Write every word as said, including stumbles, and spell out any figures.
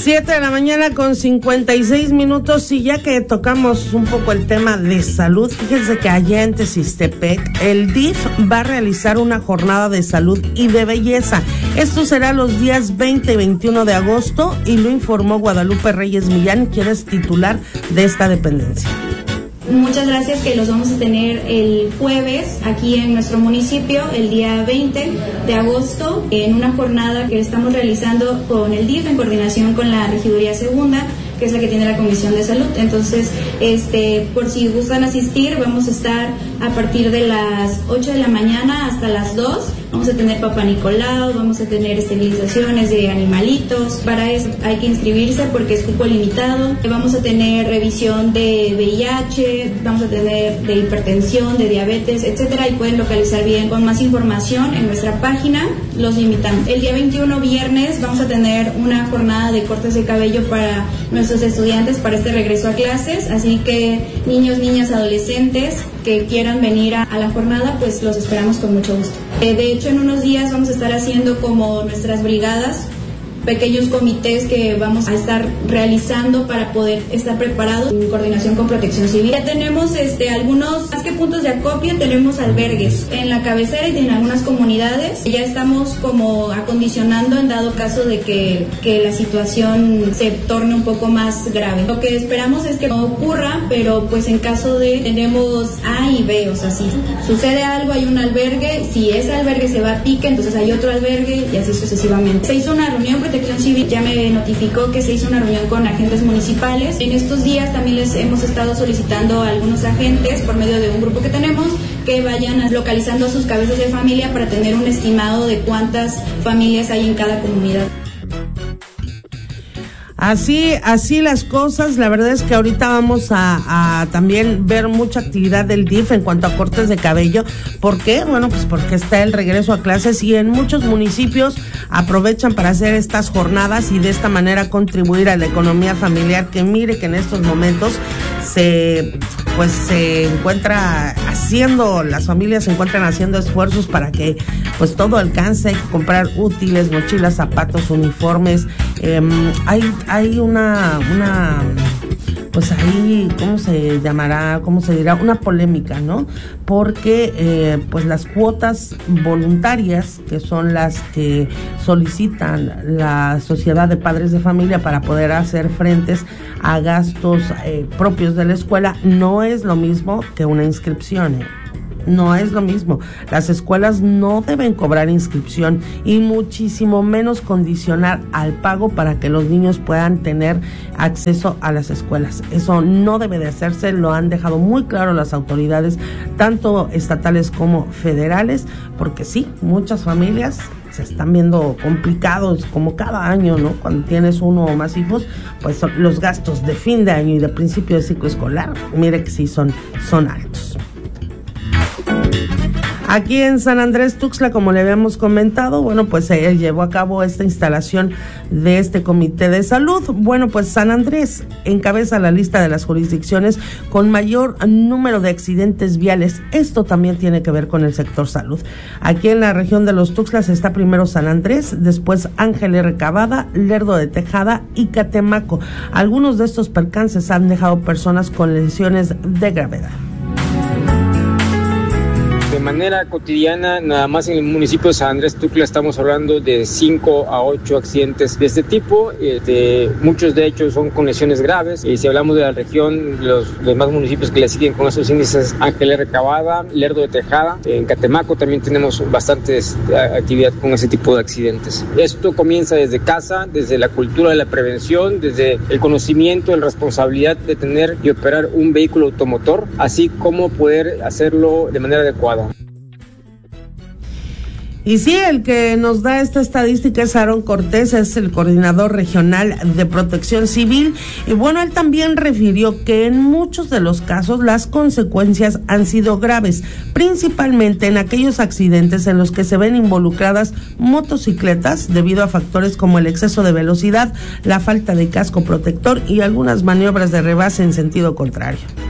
Siete de la mañana con cincuenta y seis minutos, y ya que tocamos un poco el tema de salud, fíjense que allá en Texistepec el D I F va a realizar una jornada de salud y de belleza. Esto será los días veinte y veintiuno de agosto, y lo informó Guadalupe Reyes Millán, quien es titular de esta dependencia. Muchas gracias, que los vamos a tener el jueves aquí en nuestro municipio, el día veinte de agosto, en una jornada que estamos realizando con el D I F en coordinación con la Regiduría Segunda, que es la que tiene la Comisión de Salud. Entonces, este, por si gustan asistir, vamos a estar a partir de las ocho de la mañana hasta las dos. Vamos a tener Papá Nicolau, vamos a tener esterilizaciones de animalitos. Para eso hay que inscribirse porque es cupo limitado. Vamos a tener revisión de V I H, vamos a tener de hipertensión, de diabetes, etcétera, y pueden localizar bien con más información en nuestra página. Los invitamos. El día veintiuno, viernes, vamos a tener una jornada de cortes de cabello para nuestros estudiantes para este regreso a clases, así que niños, niñas, adolescentes que quieran venir a, a la jornada, pues los esperamos con mucho gusto. Eh, de hecho, en unos días vamos a estar haciendo como nuestras brigadas, pequeños comités que vamos a estar realizando para poder estar preparados en coordinación con Protección Civil. Ya tenemos este, algunos, más que puntos de acopio, tenemos albergues en la cabecera y en algunas comunidades. Ya estamos como acondicionando en dado caso de que, que la situación se torne un poco más grave. Lo que esperamos es que no ocurra, pero pues en caso de, tenemos A y B, o sea, si sucede algo, hay un albergue, si ese albergue se va a pique, entonces hay otro albergue y así sucesivamente. Se hizo una reunión, Protección Civil ya me notificó que se hizo una reunión con agentes municipales. En estos días también les hemos estado solicitando a algunos agentes, por medio de un grupo que tenemos, que vayan localizando a sus cabezas de familia para tener un estimado de cuántas familias hay en cada comunidad. Así, así las cosas. La verdad es que ahorita vamos a, a también ver mucha actividad del D I F en cuanto a cortes de cabello. ¿Por qué? Bueno, pues porque está el regreso a clases y en muchos municipios aprovechan para hacer estas jornadas y de esta manera contribuir a la economía familiar, que mire que en estos momentos se pues se encuentra haciendo, las familias se encuentran haciendo esfuerzos para que pues todo alcance. Hay que comprar útiles, mochilas, zapatos, uniformes. Eh, hay hay una una pues ahí, ¿cómo se llamará? ¿Cómo se dirá? Una polémica, ¿no? Porque eh, pues las cuotas voluntarias, que son las que solicitan la Sociedad de Padres de Familia para poder hacer frentes a gastos eh, propios de la escuela, no es lo mismo que una inscripción, ¿eh? No es lo mismo. Las escuelas no deben cobrar inscripción y muchísimo menos condicionar al pago para que los niños puedan tener acceso a las escuelas. Eso no debe de hacerse, lo han dejado muy claro las autoridades, tanto estatales como federales, porque sí, muchas familias se están viendo complicados, como cada año, ¿no? Cuando tienes uno o más hijos, pues son los gastos de fin de año y de principio de ciclo escolar, mire que sí son, son altos. Aquí en San Andrés Tuxtla, como le habíamos comentado, bueno, pues se llevó a cabo esta instalación de este comité de salud. Bueno, pues San Andrés encabeza la lista de las jurisdicciones con mayor número de accidentes viales. Esto también tiene que ver con el sector salud. Aquí en la región de los Tuxtlas está primero San Andrés, después Ángel R. Cavada, Lerdo de Tejada y Catemaco. Algunos de estos percances han dejado personas con lesiones de gravedad. De manera cotidiana, nada más en el municipio de San Andrés Tuxtla estamos hablando de cinco a ocho accidentes de este tipo. Este, muchos de ellos son con lesiones graves. Y si hablamos de la región, los demás municipios que le siguen con esos índices, Ángel R. Cavada, Lerdo de Tejada. En Catemaco también tenemos bastante actividad con ese tipo de accidentes. Esto comienza desde casa, desde la cultura de la prevención, desde el conocimiento, la responsabilidad de tener y operar un vehículo automotor, así como poder hacerlo de manera adecuada. Y sí, el que nos da esta estadística es Aarón Cortés, es el coordinador regional de Protección Civil. Y bueno, él también refirió que en muchos de los casos las consecuencias han sido graves, principalmente en aquellos accidentes en los que se ven involucradas motocicletas debido a factores como el exceso de velocidad, la falta de casco protector y algunas maniobras de rebase en sentido contrario.